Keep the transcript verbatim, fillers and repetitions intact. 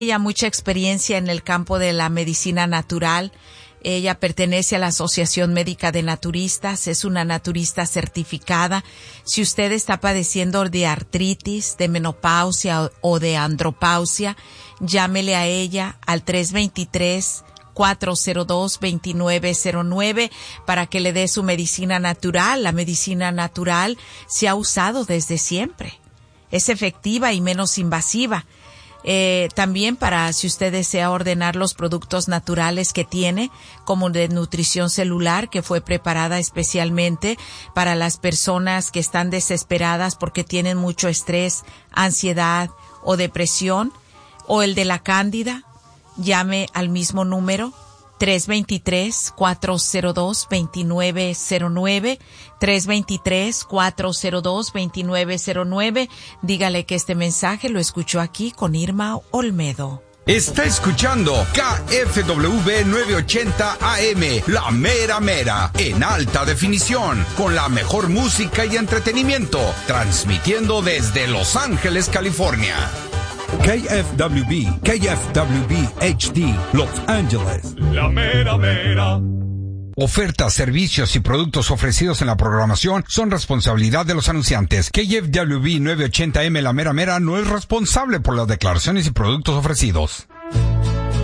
ella mucha experiencia en el campo de la medicina natural. Ella pertenece a la Asociación Médica de Naturistas, es una naturista certificada. Si usted está padeciendo de artritis, de menopausia o de andropausia, llámele a ella al tres dos tres, cuatro cero dos, dos nueve cero nueve para que le dé su medicina natural. La medicina natural se ha usado desde siempre. Es efectiva y menos invasiva. Eh, también para si usted desea ordenar los productos naturales que tiene, como de nutrición celular, que fue preparada especialmente para las personas que están desesperadas porque tienen mucho estrés, ansiedad o depresión, o el de la cándida, llame al mismo número tres dos tres, cuatro cero dos, dos nueve cero nueve, tres dos tres, cuatro cero dos, dos nueve cero nueve. Dígale que este mensaje lo escuchó aquí con Irma Olmedo. Está escuchando K F W nueve ochenta A M, La Mera Mera, en alta definición, con la mejor música y entretenimiento, transmitiendo desde Los Ángeles, California. K F W B, K F W B H D, Los Ángeles. La Mera Mera. Ofertas, servicios y productos ofrecidos en la programación son responsabilidad de los anunciantes. K F W B nueve ochenta A M La Mera Mera no es responsable por las declaraciones y productos ofrecidos.